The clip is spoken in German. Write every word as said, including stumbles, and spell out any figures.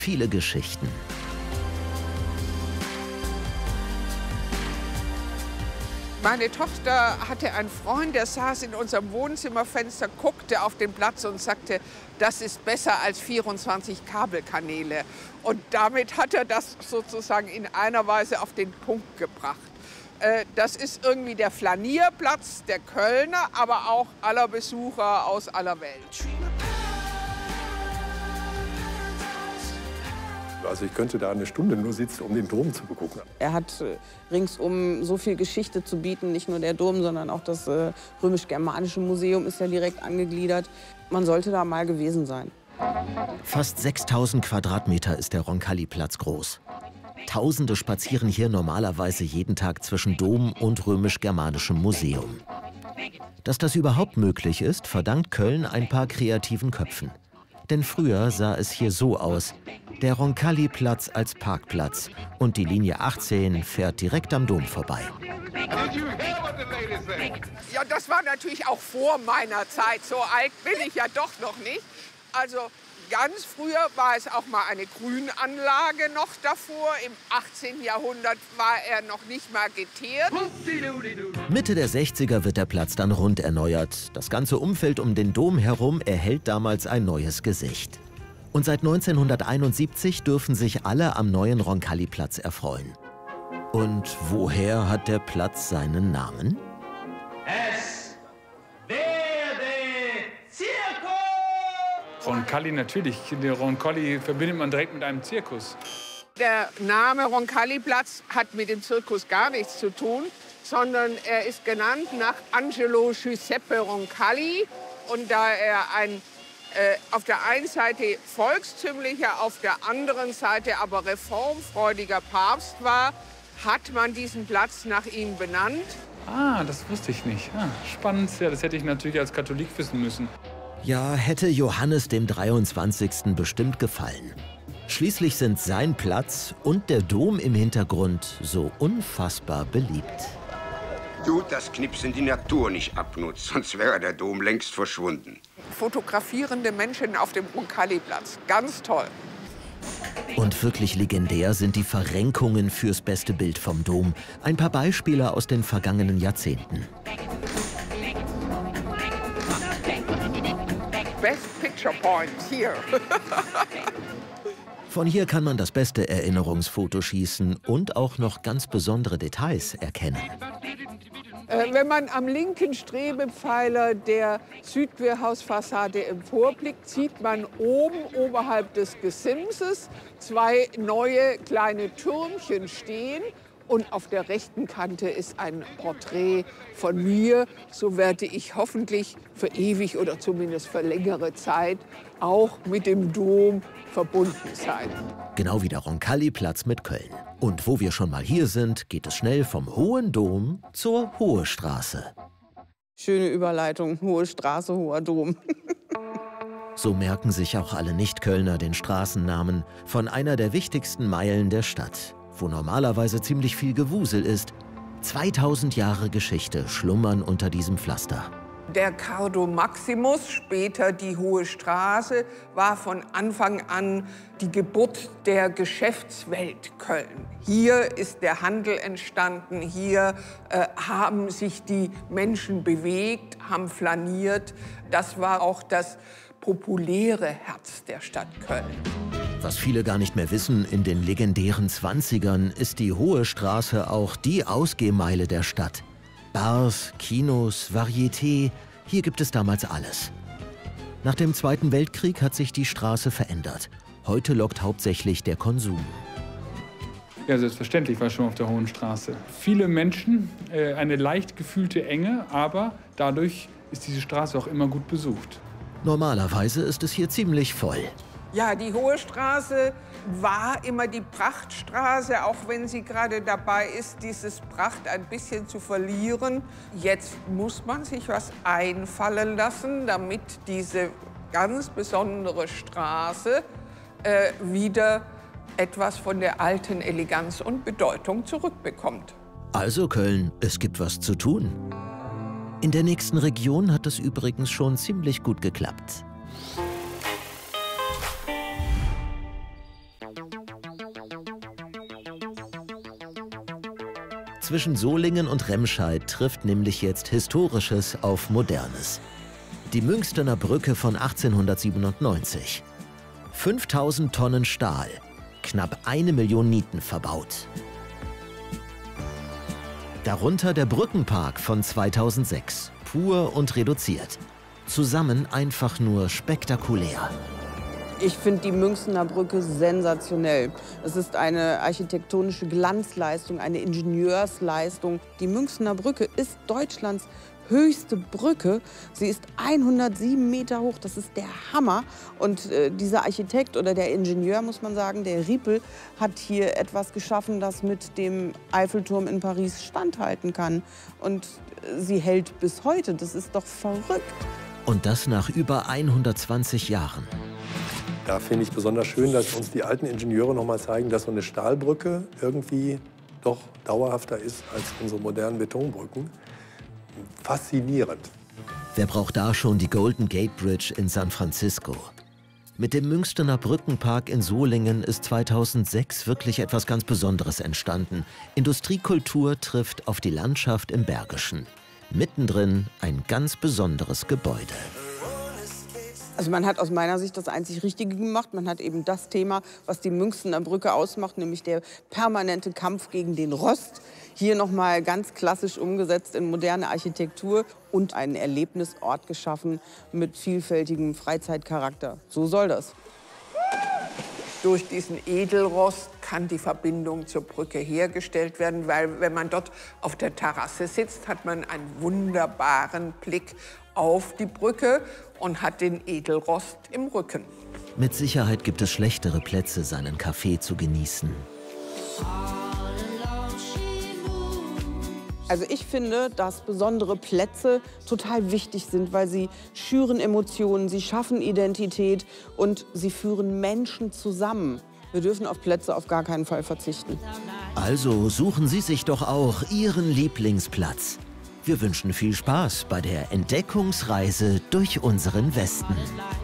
Viele Geschichten. Meine Tochter hatte einen Freund, der saß in unserem Wohnzimmerfenster, guckte auf den Platz und sagte, das ist besser als vierundzwanzig Kabelkanäle. Und damit hat er das sozusagen in einer Weise auf den Punkt gebracht. Das ist irgendwie der Flanierplatz der Kölner, aber auch aller Besucher aus aller Welt. Also ich könnte da eine Stunde nur sitzen, um den Dom zu begucken. Er hat äh, ringsum so viel Geschichte zu bieten, nicht nur der Dom, sondern auch das äh, römisch-germanische Museum ist ja direkt angegliedert. Man sollte da mal gewesen sein. Fast sechstausend Quadratmeter ist der Roncalli-Platz groß. Tausende spazieren hier normalerweise jeden Tag zwischen Dom und römisch-germanischem Museum. Dass das überhaupt möglich ist, verdankt Köln ein paar kreativen Köpfen. Denn früher sah es hier so aus. Der Roncalli-Platz als Parkplatz und die Linie achtzehn fährt direkt am Dom vorbei. Ja, das war natürlich auch vor meiner Zeit. So alt bin ich ja doch noch nicht. Also ganz früher war es auch mal eine Grünanlage noch davor. Im achtzehnten Jahrhundert war er noch nicht mal geteert. Mitte der sechziger wird der Platz dann rund erneuert. Das ganze Umfeld um den Dom herum erhält damals ein neues Gesicht. Und seit neunzehnhunderteinundsiebzig dürfen sich alle am neuen Roncalli-Platz erfreuen. Und woher hat der Platz seinen Namen? Es werde Zirkus! Roncalli natürlich. Den Roncalli verbindet man direkt mit einem Zirkus. Der Name Roncalli-Platz hat mit dem Zirkus gar nichts zu tun, sondern er ist genannt nach Angelo Giuseppe Roncalli. Und da er ein Äh, auf der einen Seite volkstümlicher, auf der anderen Seite aber reformfreudiger Papst war, hat man diesen Platz nach ihm benannt. Ah, das wusste ich nicht. Ah, spannend. Ja, das hätte ich natürlich als Katholik wissen müssen. Ja, hätte Johannes dem dreiundzwanzigsten bestimmt gefallen. Schließlich sind sein Platz und der Dom im Hintergrund so unfassbar beliebt. Tut das Knipsen die Natur nicht abnutzt, sonst wäre der Dom längst verschwunden. Fotografierende Menschen auf dem Roncalli-Platz. Ganz toll. Und wirklich legendär sind die Verrenkungen fürs beste Bild vom Dom. Ein paar Beispiele aus den vergangenen Jahrzehnten. Best Picture Point hier. Von hier kann man das beste Erinnerungsfoto schießen und auch noch ganz besondere Details erkennen. Wenn man am linken Strebepfeiler der Südquerhausfassade emporblickt, sieht man oben oberhalb des Gesimses zwei neue kleine Türmchen stehen. Und auf der rechten Kante ist ein Porträt von mir. So werde ich hoffentlich für ewig oder zumindest für längere Zeit auch mit dem Dom verbunden sein. Genau wie der Roncalli-Platz mit Köln. Und wo wir schon mal hier sind, geht es schnell vom Hohen Dom zur Hohe Straße. Schöne Überleitung, Hohe Straße, Hoher Dom. So merken sich auch alle Nicht-Kölner den Straßennamen von einer der wichtigsten Meilen der Stadt, wo normalerweise ziemlich viel Gewusel ist. zweitausend Jahre Geschichte schlummern unter diesem Pflaster. Der Cardo Maximus, später die Hohe Straße, war von Anfang an die Geburt der Geschäftswelt Köln. Hier ist der Handel entstanden, hier äh, haben sich die Menschen bewegt, haben flaniert. Das war auch das populäre Herz der Stadt Köln. Was viele gar nicht mehr wissen, in den legendären zwanzigern ist die Hohe Straße auch die Ausgehmeile der Stadt. Bars, Kinos, Varieté, hier gibt es damals alles. Nach dem Zweiten Weltkrieg hat sich die Straße verändert. Heute lockt hauptsächlich der Konsum. Ja, selbstverständlich war ich schon auf der Hohen Straße. Viele Menschen, äh, eine leicht gefühlte Enge, aber dadurch ist diese Straße auch immer gut besucht. Normalerweise ist es hier ziemlich voll. Ja, die Hohe Straße war immer die Prachtstraße, auch wenn sie gerade dabei ist, dieses Pracht ein bisschen zu verlieren. Jetzt muss man sich was einfallen lassen, damit diese ganz besondere Straße äh, wieder etwas von der alten Eleganz und Bedeutung zurückbekommt. Also Köln, es gibt was zu tun. In der nächsten Region hat es übrigens schon ziemlich gut geklappt. Zwischen Solingen und Remscheid trifft nämlich jetzt Historisches auf Modernes. Die Münchstener Brücke von achtzehnhundertsiebenundneunzig. fünftausend Tonnen Stahl, knapp eine Million Nieten verbaut. Darunter der Brückenpark von zweitausendsechs, pur und reduziert. Zusammen einfach nur spektakulär. Ich finde die Münchsener Brücke sensationell. Es ist eine architektonische Glanzleistung, eine Ingenieursleistung. Die Münchsener Brücke ist Deutschlands höchste Brücke. Sie ist hundertsieben Meter hoch, das ist der Hammer. Und äh, dieser Architekt oder der Ingenieur, muss man sagen, der Riepel, hat hier etwas geschaffen, das mit dem Eiffelturm in Paris standhalten kann. Und äh, sie hält bis heute, das ist doch verrückt. Und das nach über hundertzwanzig Jahren. Da finde ich besonders schön, dass uns die alten Ingenieure noch mal zeigen, dass so eine Stahlbrücke irgendwie doch dauerhafter ist als unsere modernen Betonbrücken. Faszinierend. Wer braucht da schon die Golden Gate Bridge in San Francisco? Mit dem Münchstener Brückenpark in Solingen ist zweitausendsechs wirklich etwas ganz Besonderes entstanden. Industriekultur trifft auf die Landschaft im Bergischen. Mittendrin ein ganz besonderes Gebäude. Also man hat aus meiner Sicht das einzig Richtige gemacht. Man hat eben das Thema, was die Münchsener Brücke ausmacht, nämlich der permanente Kampf gegen den Rost, hier noch mal ganz klassisch umgesetzt in moderne Architektur und einen Erlebnisort geschaffen mit vielfältigem Freizeitcharakter. So soll das. Durch diesen Edelrost kann die Verbindung zur Brücke hergestellt werden, weil wenn man dort auf der Terrasse sitzt, hat man einen wunderbaren Blick auf die Brücke und hat den Edelrost im Rücken. Mit Sicherheit gibt es schlechtere Plätze, seinen Kaffee zu genießen. Also ich finde, dass besondere Plätze total wichtig sind, weil sie schüren Emotionen, sie schaffen Identität und sie führen Menschen zusammen. Wir dürfen auf Plätze auf gar keinen Fall verzichten. Also suchen Sie sich doch auch Ihren Lieblingsplatz. Wir wünschen viel Spaß bei der Entdeckungsreise durch unseren Westen.